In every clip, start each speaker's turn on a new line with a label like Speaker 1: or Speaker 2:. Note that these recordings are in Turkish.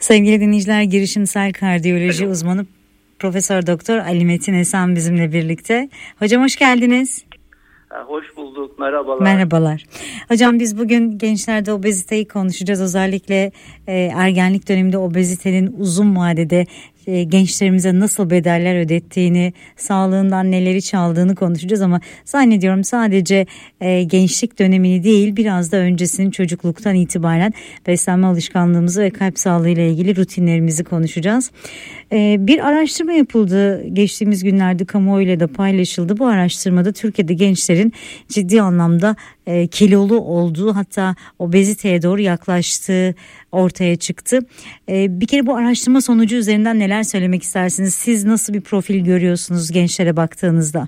Speaker 1: Sevgili dinleyiciler, girişimsel kardiyoloji uzmanı Profesör Doktor Ali Metin Esen bizimle birlikte. Hocam hoş geldiniz.
Speaker 2: Hoş bulduk. Merhabalar.
Speaker 1: Merhabalar. Hocam biz bugün gençlerde obeziteyi konuşacağız. Özellikle ergenlik döneminde obezitenin uzun vadede gençlerimize nasıl bedeller ödettiğini, sağlığından neleri çaldığını konuşacağız ama zannediyorum sadece gençlik dönemini değil, biraz da öncesinin, çocukluktan itibaren beslenme alışkanlığımızı ve kalp sağlığı ile ilgili rutinlerimizi konuşacağız. Bir araştırma yapıldı, geçtiğimiz günlerde kamuoyuyla da paylaşıldı. Bu araştırmada Türkiye'de gençlerin ciddi anlamda kilolu olduğu, hatta obeziteye doğru yaklaştığı ortaya çıktı. Bir kere bu araştırma sonucu üzerinden neler söylemek istersiniz? Siz nasıl bir profil görüyorsunuz gençlere baktığınızda?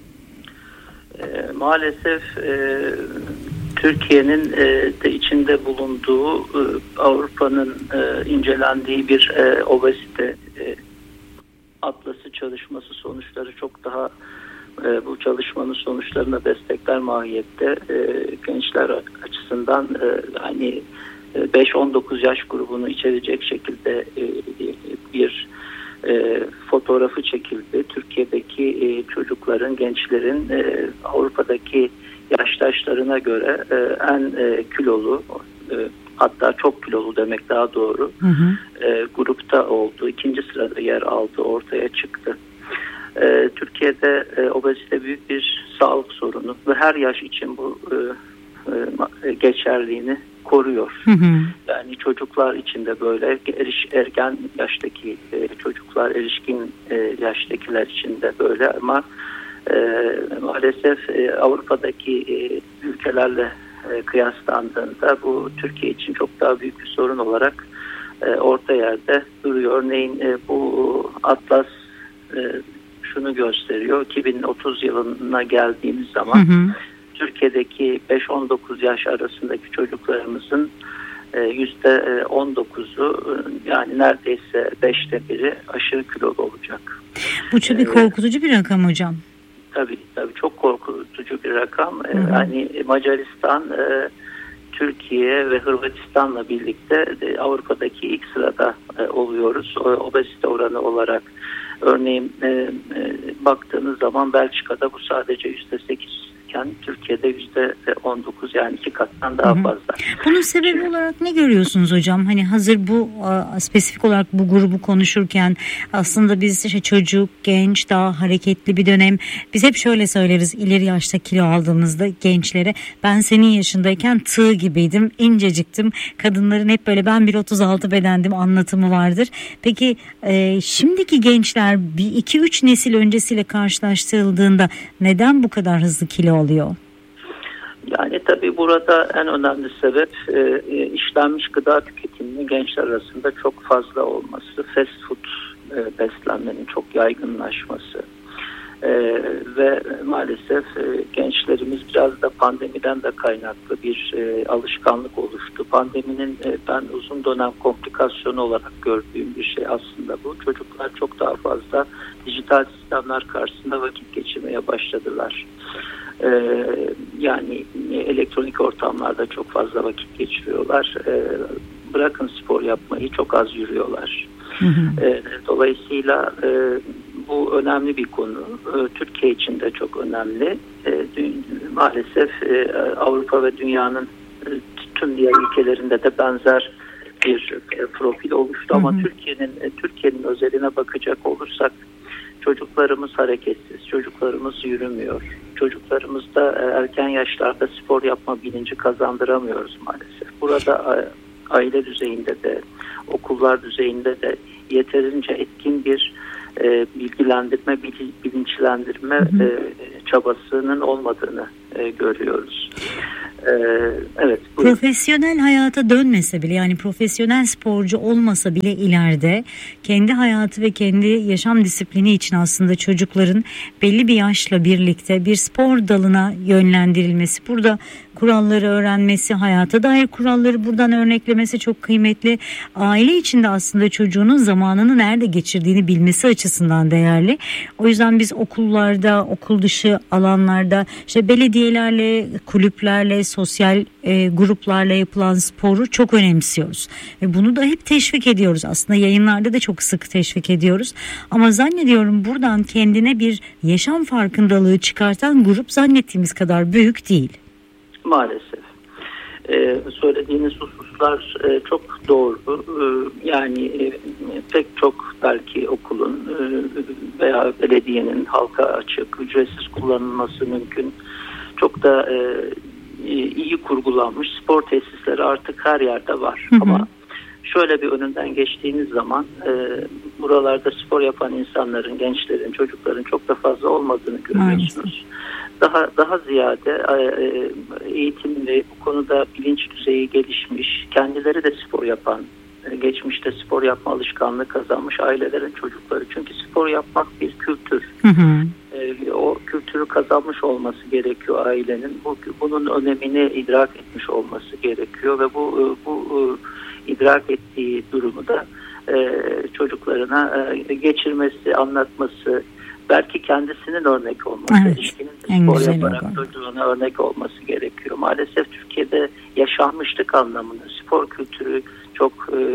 Speaker 2: Maalesef Türkiye'nin de içinde bulunduğu, Avrupa'nın incelendiği bir obezite atlası çalışması sonuçları çok daha bu çalışmanın sonuçlarına destekler mahiyette. Gençler açısından hani 5-19 yaş grubunu içerecek şekilde bir fotoğrafı çekildi. Türkiye'deki çocukların, gençlerin Avrupa'daki yaştaşlarına göre en kilolu, hatta çok kilolu demek daha doğru, grupta olduğu, ikinci sırada yer aldığı ortaya çıktı. Türkiye'de obezite büyük bir sağlık sorunu ve her yaş için bu geçerliğini koruyor. Yani çocuklar için de böyle, ergen yaştaki çocuklar, erişkin yaştakiler için de böyle ama maalesef Avrupa'daki ülkelerle kıyaslandığında bu Türkiye için çok daha büyük bir sorun olarak orta yerde duruyor. Örneğin bu atlas şunu gösteriyor: 2030 yılına geldiğimiz zaman Türkiye'deki 5-19 yaş arasındaki çocuklarımızın %19'u, yani neredeyse 5'te biri aşırı kilolu olacak.
Speaker 1: Bu çok korkutucu bir rakam hocam.
Speaker 2: Tabii çok korkutucu bir rakam. Yani Macaristan, Türkiye ve Hırvatistan'la birlikte Avrupa'daki ilk sırada oluyoruz obezite oranı olarak. Örneğin baktığınız zaman Belçika'da bu sadece %8 iken Türkiye'de %19, yani 2 kattan daha fazla.
Speaker 1: Bunun sebebi olarak ne görüyorsunuz hocam? Hani hazır bu spesifik olarak bu grubu konuşurken aslında biz çocuk, genç, daha hareketli bir dönem. Biz hep şöyle söyleriz ileri yaşta kilo aldığımızda gençlere: ben senin yaşındayken tığ gibiydim, inceciktim. Kadınların hep böyle ben 1.36 bedendim anlatımı vardır. Peki şimdiki gençler 2-3 nesil öncesiyle karşılaştırıldığında neden bu kadar hızlı kilo alıyor?
Speaker 2: Yani tabii burada en önemli sebep işlenmiş gıda tüketiminin gençler arasında çok fazla olması, fast food beslenmenin çok yaygınlaşması ve maalesef gençlerimiz biraz da pandemiden de kaynaklı bir alışkanlık oluştu. Pandeminin ben uzun dönem komplikasyonu olarak gördüğüm bir şey aslında bu. Çocuklar çok daha fazla dijital sistemler karşısında vakit geçirmeye başladılar. Yani elektronik ortamlarda çok fazla vakit geçiriyorlar. Bırakın spor yapmayı, çok az yürüyorlar. Dolayısıyla bu önemli bir konu. Türkiye için de çok önemli. Maalesef Avrupa ve dünyanın tüm diğer ülkelerinde de benzer bir profil oluştu ama Türkiye'nin özeline bakacak olursak çocuklarımız hareketsiz, çocuklarımız yürümüyor. Çocuklarımızda erken yaşlarda spor yapma bilinci kazandıramıyoruz maalesef. Burada aile düzeyinde de, okullar düzeyinde de yeterince etkin bir bilgilendirme, bilinçlendirme çabasının olmadığını görüyoruz. Evet.
Speaker 1: Profesyonel hayata dönmese bile, yani profesyonel sporcu olmasa bile ileride kendi hayatı ve kendi yaşam disiplini için aslında çocukların belli bir yaşla birlikte bir spor dalına yönlendirilmesi, burada kuralları öğrenmesi, hayata dair kuralları buradan örneklemesi çok kıymetli. Aile içinde aslında çocuğunun zamanını nerede geçirdiğini bilmesi açısından değerli. O yüzden biz okullarda, okul dışı alanlarda, belediyelerle, kulüplerle, sosyal gruplarla yapılan sporu çok önemsiyoruz. Ve bunu da hep teşvik ediyoruz. Aslında yayınlarda da çok sık teşvik ediyoruz. Ama zannediyorum buradan kendine bir yaşam farkındalığı çıkartan grup zannettiğimiz kadar büyük değil.
Speaker 2: Maalesef. Söylediğiniz hususlar çok doğru. Yani pek çok belki okulun veya belediyenin halka açık, ücretsiz kullanılması mümkün. Çok da iyi kurgulanmış spor tesisleri artık her yerde var. Hı hı. Ama şöyle bir önünden geçtiğiniz zaman buralarda spor yapan insanların, gençlerin, çocukların çok da fazla olmadığını görüyorsunuz. Daha ziyade eğitimli, bu konuda bilinç düzeyi gelişmiş, kendileri de spor yapan, geçmişte spor yapma alışkanlığı kazanmış ailelerin çocukları. Çünkü spor yapmak bir kültür. Hı hı. O kültürü kazanmış olması gerekiyor ailenin. Bunun önemini idrak etmiş olması gerekiyor ve bu idrak ettiği durumu da çocuklarına geçirmesi, anlatması, belki kendisinin örnek olması,
Speaker 1: evet,
Speaker 2: ilişkinin spor yaparak çocuğuna örnek olması gerekiyor. Maalesef Türkiye'de yaşanmışlık anlamında spor kültürü çok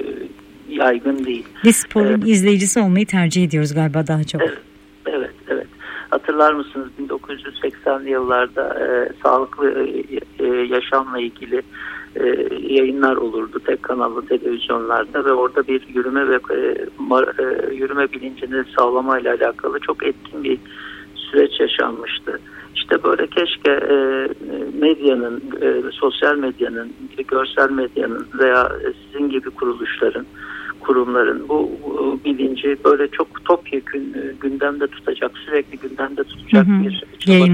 Speaker 2: yaygın değil.
Speaker 1: Biz sporun izleyicisi olmayı tercih ediyoruz galiba daha çok.
Speaker 2: Evet. Hatırlar mısınız 1980'li yıllarda sağlıklı yaşamla ilgili yayınlar olurdu tek kanallı televizyonlarda ve orada bir yürüme ve yürüme bilincini sağlamayla alakalı çok etkin bir süreç yaşanmıştı. İşte böyle keşke medyanın, sosyal medyanın, görsel medyanın veya sizin gibi kurumların bu bilinci böyle çok topyekün gündemde tutacak, sürekli gündemde tutacak bir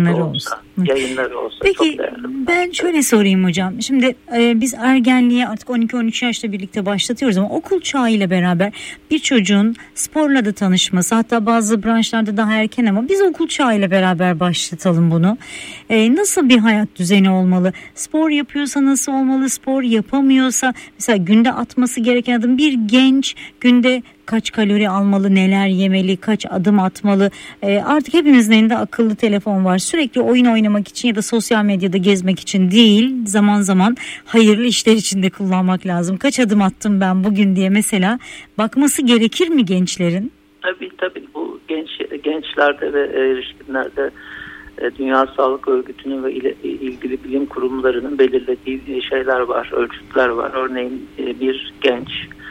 Speaker 2: yayınları olsa
Speaker 1: peki,
Speaker 2: çok değerli.
Speaker 1: Ben şöyle sorayım hocam. Şimdi biz ergenliğe artık 12-13 yaşla birlikte başlatıyoruz ama okul çağı ile beraber bir çocuğun sporla da tanışması, hatta bazı branşlarda daha erken ama biz okul çağı ile beraber başlatalım bunu. Nasıl bir hayat düzeni olmalı? Spor yapıyorsa nasıl olmalı? Spor yapamıyorsa mesela günde atması gereken adım, bir genç günde kaç kalori almalı, neler yemeli, kaç adım atmalı? Artık hepimizin elinde akıllı telefon var. Sürekli oyun oynamak için ya da sosyal medyada gezmek için değil, zaman zaman hayırlı işler için de kullanmak lazım. Kaç adım attım ben bugün diye mesela bakması gerekir mi gençlerin?
Speaker 2: Tabii bu gençlerde ve erişkinlerde Dünya Sağlık Örgütü'nün ve ilgili bilim kurumlarının belirlediği şeyler var, ölçütler var. Örneğin bir genç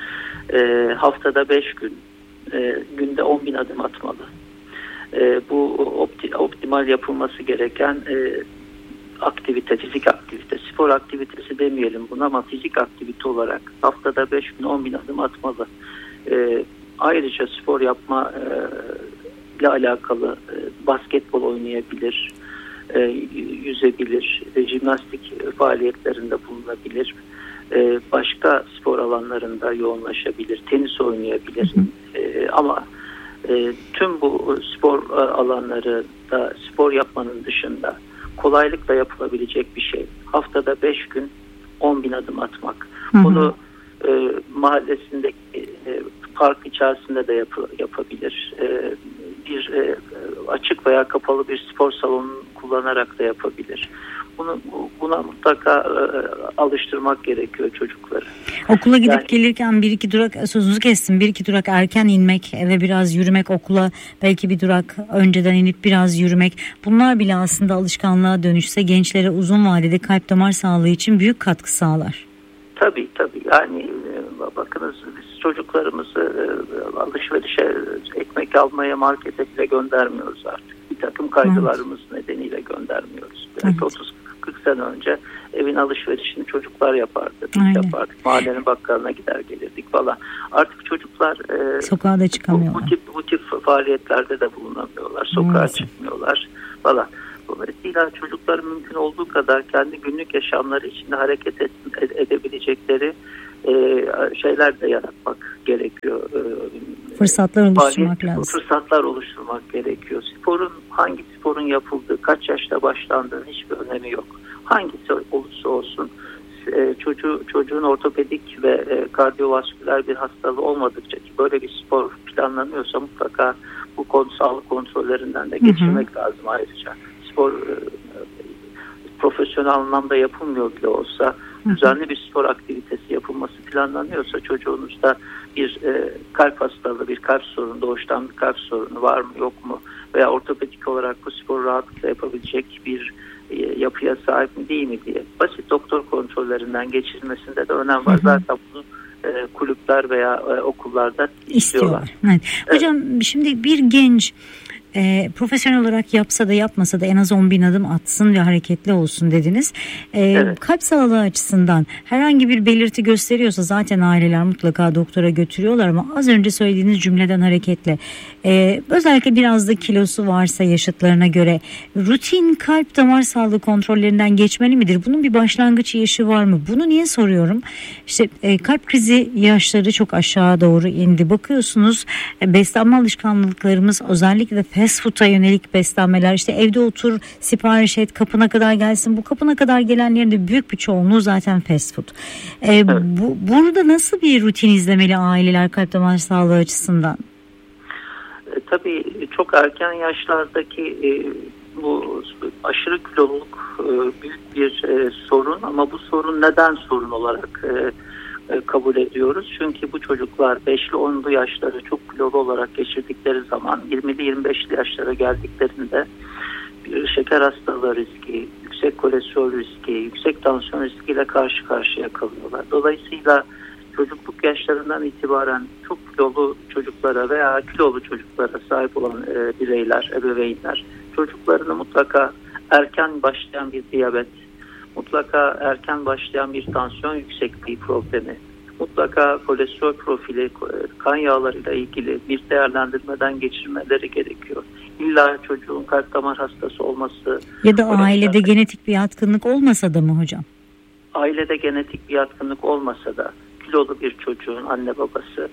Speaker 2: haftada 5 gün günde 10.000 adım atmalı. Bu optimal yapılması gereken aktivite, fizik aktivite, spor aktivitesi demeyelim buna ama fizik aktivite olarak haftada 5 gün 10.000 adım atmalı. Ayrıca spor yapma ile alakalı basketbol oynayabilir, yüzebilir, jimnastik faaliyetlerinde bulunabilir. Başka spor alanlarında yoğunlaşabilir, tenis oynayabilir. Ama tüm bu spor alanları da spor yapmanın dışında kolaylıkla yapılabilecek bir şey. Haftada 5 gün 10.000 adım atmak. Bunu mahallesindeki park içerisinde de yapabilir. Bir açık veya kapalı bir spor salonunu kullanarak da yapabilir. Buna mutlaka alıştırmak gerekiyor çocukları.
Speaker 1: Okula gidip gelirken bir iki durak, sözünüzü kestim, bir iki durak erken inmek ve biraz yürümek, okula belki bir durak önceden inip biraz yürümek, bunlar bile aslında alışkanlığa dönüşse gençlere uzun vadede kalp damar sağlığı için büyük katkı sağlar.
Speaker 2: Tabii yani bakınız biz çocuklarımızı alışverişe, ekmek almaya, markete bile göndermiyoruz artık. Bir takım kaygılarımız nedeniyle göndermiyoruz. Belki 30-40 sene önce evin alışverişini çocuklar yapardı. Biz yapardık. Mahallenin bakkalına gider gelirdik falan. Artık çocuklar
Speaker 1: sokağa da çıkamıyorlar.
Speaker 2: Bu tip faaliyetlerde de bulunamıyorlar. Sokağa çıkmıyorlar falan. Dolayısıyla çocuklar mümkün olduğu kadar kendi günlük yaşamları içinde hareket edebilecekleri şeyler de yaratmak gerekiyor. Fırsatlar oluşturmak gerekiyor. Hangi sporun yapıldığı, kaç yaşta başlandığının hiçbir önemi yok. Hangisi olursa olsun çocuğun ortopedik ve kardiyovasküler bir hastalığı olmadıkça ki böyle bir spor planlanıyorsa mutlaka bu sağlık kontrollerinden de geçirmek lazım ayrıca. Spor profesyonel anlamda yapılmıyor bile olsa düzenli bir spor aktivitesi yapılması planlanıyorsa çocuğunuzda bir kalp hastalığı, bir kalp sorunu, doğuştan bir kalp sorunu var mı yok mu veya ortopedik olarak bu sporu rahatlıkla yapabilecek bir yapıya sahip mi değil mi diye basit doktor kontrollerinden geçirilmesinde de önem var. Zaten bunu kulüpler veya okullarda istiyorlar.
Speaker 1: Evet. Hocam şimdi bir genç profesyonel olarak yapsa da yapmasa da en az 10.000 adım atsın ve hareketli olsun dediniz. Evet. Kalp sağlığı açısından herhangi bir belirti gösteriyorsa zaten aileler mutlaka doktora götürüyorlar ama az önce söylediğiniz cümleden hareketle özellikle biraz da kilosu varsa yaşıtlarına göre rutin kalp damar sağlığı kontrollerinden geçmeli midir? Bunun bir başlangıç yaşı var mı? Bunu niye soruyorum? İşte kalp krizi yaşları çok aşağı doğru indi. Bakıyorsunuz beslenme alışkanlıklarımız özellikle de fast food'a yönelik beslenmeler, işte evde otur, sipariş et, kapına kadar gelsin. Bu kapına kadar gelenlerin de büyük bir çoğunluğu zaten fast food. Evet. Burada nasıl bir rutin izlemeli aileler kalp damar sağlığı açısından?
Speaker 2: Tabii çok erken yaşlardaki bu aşırı kiloluluk büyük bir sorun ama bu sorun neden sorun olarak kabul ediyoruz? Çünkü bu çocuklar 5'li 10'lu yaşları çok kilolu olarak geçirdikleri zaman 20'li 25'li yaşlara geldiklerinde bir şeker hastalığı riski, yüksek kolesterol riski, yüksek tansiyon riskiyle karşı karşıya kalıyorlar. Dolayısıyla çocukluk yaşlarından itibaren çok kilolu çocuklara veya kilolu çocuklara sahip olan bireyler, ebeveynler çocuklarını mutlaka erken başlayan bir diyabet, mutlaka erken başlayan bir tansiyon yüksekliği problemi, mutlaka kolesterol profili, kan yağlarıyla ilgili bir değerlendirmeden geçirmeleri gerekiyor. İlla çocuğun kalp damar hastası olması
Speaker 1: ya da ailede genetik bir yatkınlık olmasa da mı hocam?
Speaker 2: Ailede genetik bir yatkınlık olmasa da kilolu bir çocuğun anne babası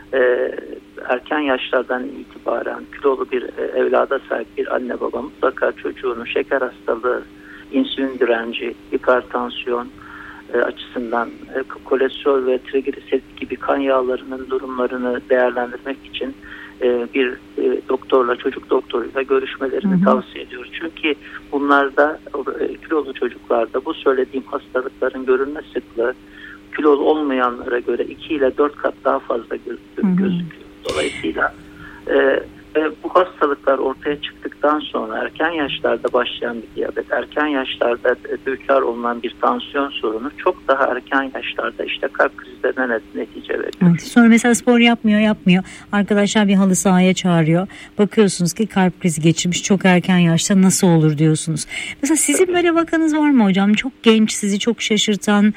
Speaker 2: erken yaşlardan itibaren kilolu bir evlada sahip bir anne baba mutlaka çocuğunun şeker hastalığı, insülin direnci, hipertansiyon açısından kolesterol ve trigliserit gibi kan yağlarının durumlarını değerlendirmek için bir doktorla, çocuk doktoruyla görüşmelerini tavsiye ediyoruz. Çünkü bunlarda, kilolu çocuklarda bu söylediğim hastalıkların görülme sıklığı kilolu olmayanlara göre 2 ile 4 kat daha fazla gözüküyor. Dolayısıyla bu hastalıklar ortaya çıktıktan sonra erken yaşlarda başlayan bir diyabet, erken yaşlarda düçar olunan bir tansiyon sorunu çok daha erken yaşlarda işte kalp krizlerine netice veriyor.
Speaker 1: Evet, sonra mesela spor yapmıyor. Arkadaşlar bir halı sahaya çağırıyor. Bakıyorsunuz ki kalp krizi geçirmiş çok erken yaşta, nasıl olur diyorsunuz. Mesela sizin böyle vakanız var mı hocam? Çok genç, sizi çok şaşırtan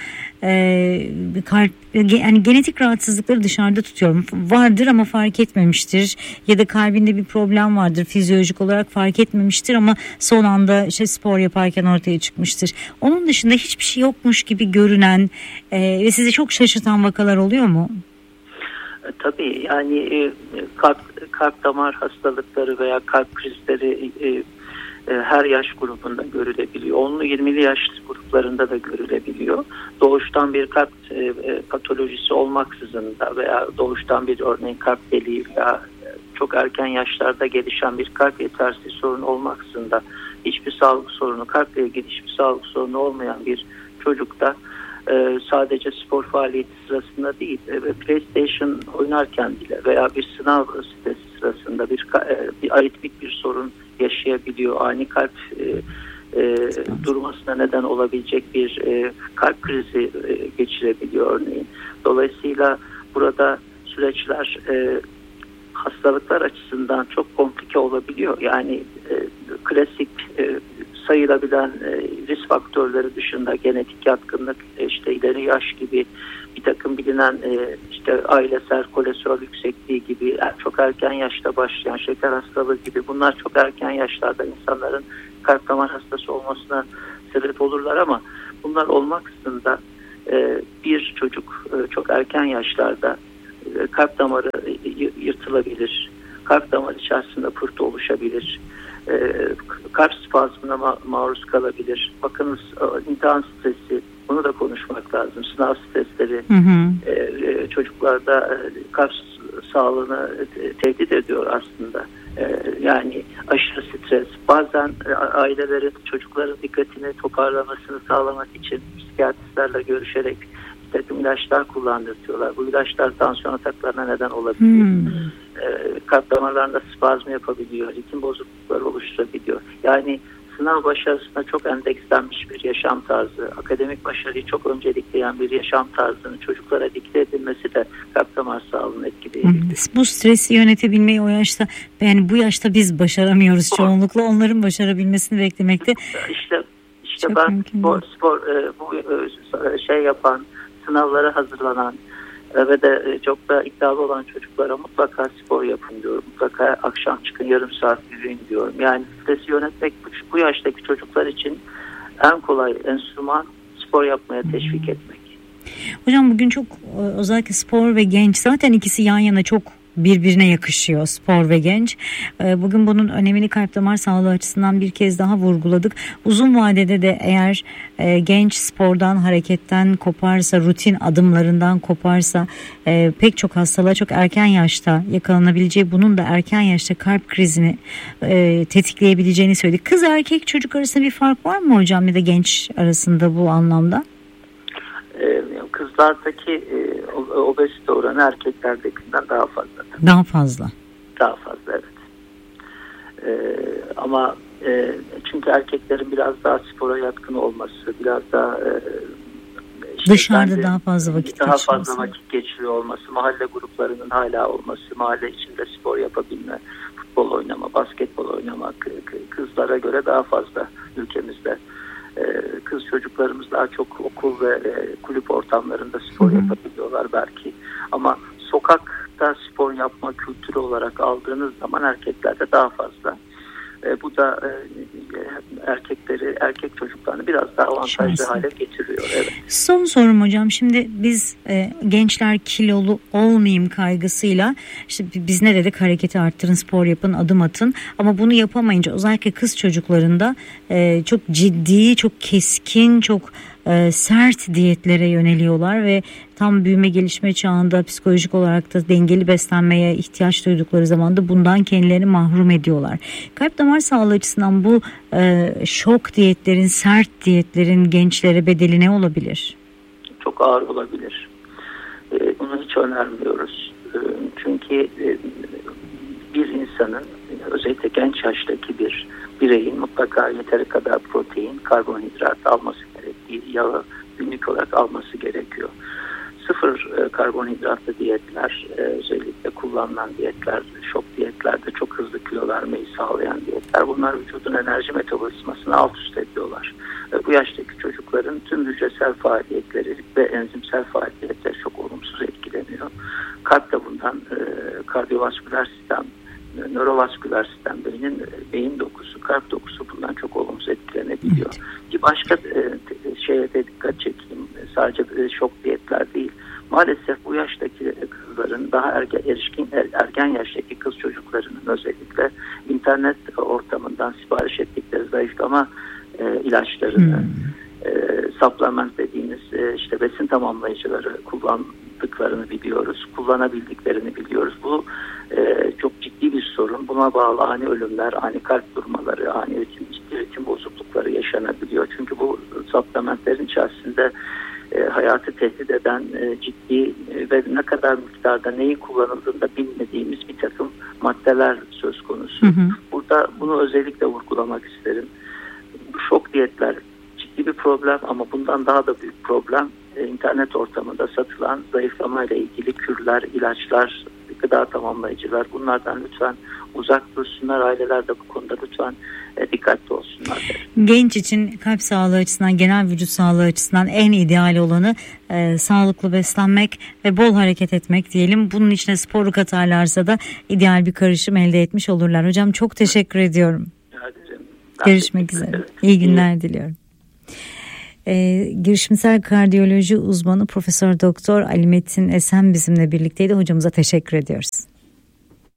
Speaker 1: kalp, yani genetik rahatsızlıkları dışarıda tutuyorum. Vardır ama fark etmemiştir. Ya da kalbinde bir problem vardır. Fizyolojik olarak fark etmemiştir ama son anda spor yaparken ortaya çıkmıştır. Onun dışında hiçbir şey yokmuş gibi görünen ve sizi çok şaşırtan vakalar oluyor mu?
Speaker 2: Tabii yani kalp damar hastalıkları veya kalp krizleri her yaş grubunda görülebiliyor. 10'lu 20'li yaş gruplarında da görülebiliyor. Doğuştan bir kalp patolojisi olmaksızın da veya doğuştan bir örneğin kalp deliği veya çok erken yaşlarda gelişen bir kalp yetersizliği sorunu olmaksızın da hiçbir sağlık sorunu, kalple ilgili hiçbir sağlık sorunu olmayan bir çocukta sadece spor faaliyeti sırasında değil, PlayStation oynarken bile veya bir sınav stresi sırasında bir aritmik bir sorun yaşayabiliyor. Ani kalp durmasına neden olabilecek bir kalp krizi geçirebiliyor örneğin. Dolayısıyla burada süreçler hastalıklar açısından çok komplike olabiliyor. Yani klasik sayılabilen risk faktörleri dışında genetik yatkınlık, işte ileri yaş gibi bir takım bilinen işte ailesel kolesterol yüksekliği gibi çok erken yaşta başlayan şeker hastalığı gibi bunlar çok erken yaşlarda insanların kalp damar hastası olmasına sebep olurlar ama bunlar olmaksızın da bir çocuk çok erken yaşlarda kalp damarı yırtılabilir, kalp damarı içerisinde pıhtı oluşabilir, kalp spazmına maruz kalabilir. Bakınız imtihan stresi, bunu da konuşmak lazım. Sınav stresleri çocuklarda kalp sağlığını tehdit ediyor aslında. Yani aşırı stres, bazen ailelerin çocukların dikkatini toparlamasını sağlamak için psikiyatristlerle görüşerek bir takım ilaçlar kullandırtıyorlar. Bu ilaçlar tansiyon ataklarına neden olabiliyor. Kalp damarlarında spazm yapabiliyor, ritim bozuklukları oluşturabiliyor. Yani sınav başarısına çok endekslenmiş bir yaşam tarzı, akademik başarıyı çok öncelikleyen bir yaşam tarzını çocuklara dikte edilmesi de kalp damar sağlığını etkileyebilir.
Speaker 1: Bu stresi yönetebilmeyi o yaşta, yani bu yaşta biz başaramıyoruz çoğunlukla, onların başarabilmesini beklemekte.
Speaker 2: İşte ben spor bu şey yapan, sınavlara hazırlanan ve de çok da iddialı olan çocuklara mutlaka spor yapın diyorum. Mutlaka akşam çıkın, yarım saat yürüyün diyorum. Yani stresi yönetmek bu yaştaki çocuklar için en kolay enstrüman spor yapmaya teşvik etmek.
Speaker 1: Hocam bugün çok özellikle spor ve genç, zaten ikisi yan yana çok birbirine yakışıyor, spor ve genç. Bugün bunun önemini kalp damar sağlığı açısından bir kez daha vurguladık. Uzun vadede de eğer genç spordan, hareketten koparsa, rutin adımlarından koparsa pek çok hastalığa çok erken yaşta yakalanabileceği, bunun da erken yaşta kalp krizini tetikleyebileceğini söyledik. Kız erkek çocuk arasında bir fark var mı hocam, ya da genç arasında bu anlamda?
Speaker 2: Kızlardaki obezite oranı erkeklerdekinden daha fazla.
Speaker 1: Daha fazla.
Speaker 2: Daha fazla, evet. Ama çünkü erkeklerin biraz daha spora yatkın olması, biraz daha
Speaker 1: dışarıda daha fazla vakit
Speaker 2: geçiriyor olması, mahalle gruplarının hala olması, mahalle içinde spor yapabilme, futbol oynama, basketbol oynamak kızlara göre daha fazla ülkemizde. Kız çocuklarımız daha çok okul ve kulüp ortamlarında spor yapabiliyorlar belki. Ama sokakta spor yapma kültürü olarak aldığınız zaman erkeklerde daha fazla. Bu da erkek çocuklarını biraz daha avantajlı hale getiriyor. Evet.
Speaker 1: Son sorum hocam. Şimdi biz gençler kilolu olmayayım kaygısıyla, işte biz ne dedik? Hareketi arttırın, spor yapın, adım atın. Ama bunu yapamayınca özellikle kız çocuklarında çok ciddi, çok keskin, çok sert diyetlere yöneliyorlar ve tam büyüme gelişme çağında psikolojik olarak da dengeli beslenmeye ihtiyaç duydukları zaman da bundan kendilerini mahrum ediyorlar. Kalp damar sağlığı açısından bu şok diyetlerin, sert diyetlerin gençlere bedeli ne olabilir?
Speaker 2: Çok ağır olabilir. Bunu hiç önermiyoruz. Çünkü bir insanın, özellikle genç yaştaki bir bireyin mutlaka yeteri kadar protein, karbonhidrat alması gerektiği, yağı günlük olarak alması gerekiyor. Sıfır karbonhidratlı diyetler, özellikle kullanılan diyetler, şok diyetlerde çok hızlı kilo vermeyi sağlayan diyetler, bunlar vücudun enerji metabolizmasını alt üst ediyorlar. Bu yaştaki çocukların tüm hücresel faaliyetleri ve enzimsel faaliyetleri çok olumsuz etkileniyor. Kalp de bundan, kardiyovasküler sistem, nörovasküler sistem, beyin dokusu, kalp dokusu bundan çok olumsuz etkilenebiliyor. Bir başka şeye de dikkat çekeyim. Sadece şok diyetler değil. Maalesef bu yaştaki kızların, daha ergen yaştaki kız çocuklarının özellikle internet ortamından sipariş ettikleri zayıflama ilaçlarını, supplement dediğimiz işte besin tamamlayıcıları kullandıklarını biliyoruz. Kullanabildiklerini biliyoruz. Bu çok ciddi bir sorun. Buna bağlı ani ölümler, ani kalp durmaları, ani ritim bozuklukları yaşanabiliyor. Çünkü bu supplementlerin içerisinde hayatı tehdit eden ciddi ve ne kadar miktarda neyi kullanıldığında bilmediğimiz bir takım maddeler söz konusu. Burada bunu özellikle vurgulamak isterim. Bu şok diyetler ciddi bir problem ama bundan daha da büyük problem internet ortamında satılan zayıflamayla ilgili kürler, ilaçlar, gıda tamamlayıcılar. Bunlardan lütfen uzak dursunlar. Aileler de bu konuda lütfen dikkatli olsunlar.
Speaker 1: Genç için kalp sağlığı açısından, genel vücut sağlığı açısından en ideal olanı sağlıklı beslenmek ve bol hareket etmek diyelim. Bunun içine sporu katarlarsa da ideal bir karışım elde etmiş olurlar. Hocam çok teşekkür ediyorum. Görüşmek üzere. İyi günler diliyorum. Girişimsel kardiyoloji uzmanı Profesör Doktor Ali Metin Esen bizimle birlikteydi. Hocamıza teşekkür ediyoruz.